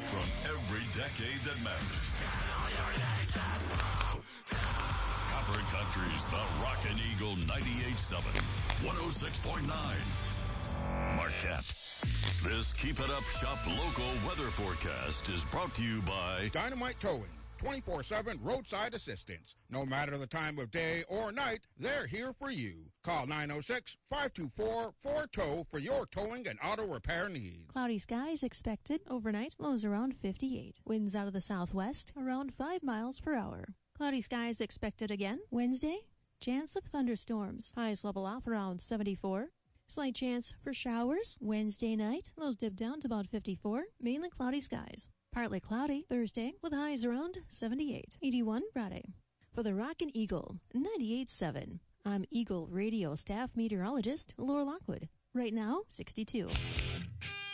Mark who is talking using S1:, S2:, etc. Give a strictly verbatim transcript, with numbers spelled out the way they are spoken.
S1: from every decade that matters. Copper Country's The Rockin' Eagle ninety-eight point seven, one oh six point nine. Marquette. This Keep It Up Shop local weather forecast is brought to you by
S2: Dynamite Towing. twenty-four seven roadside assistance. No matter the time of day or night, they're here for you. Call nine oh six, five two four, four T O W for your towing and auto repair needs.
S3: Cloudy skies expected overnight, lows around fifty-eight. Winds out of the southwest around five miles per hour. Cloudy skies expected again Wednesday. Chance of thunderstorms. Highs level off around seventy-four. Slight chance for showers Wednesday night. Lows dip down to about fifty-four. Mainly cloudy skies. Partly cloudy Thursday with highs around seventy-eight. eighty-one Friday. For the Rockin' Eagle ninety-eight point seven, I'm Eagle Radio staff meteorologist Laura Lockwood. Right now, sixty-two.